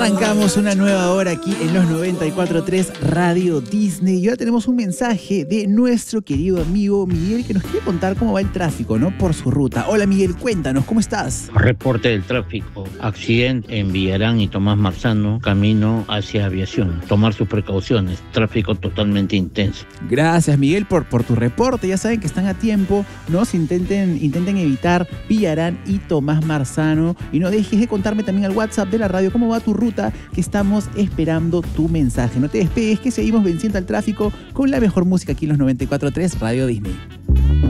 Arrancamos una nueva hora aquí en los 94.3 Radio Disney y ahora tenemos un mensaje de nuestro querido amigo Miguel que nos quiere contar cómo va el tráfico, ¿no? Por su ruta. Hola Miguel, cuéntanos, ¿cómo estás? Reporte del tráfico. Accidente en Villarán y Tomás Marzano, camino hacia Aviación. Tomar sus precauciones. Tráfico totalmente intenso. Gracias Miguel por tu reporte. Ya saben que están a tiempo, ¿no? Si intenten evitar Villarán y Tomás Marzano. Y no dejes de contarme también al WhatsApp de la radio cómo va tu ruta, que estamos esperando tu mensaje. No te despegues, que seguimos venciendo al tráfico con la mejor música aquí en los 94.3 Radio Disney.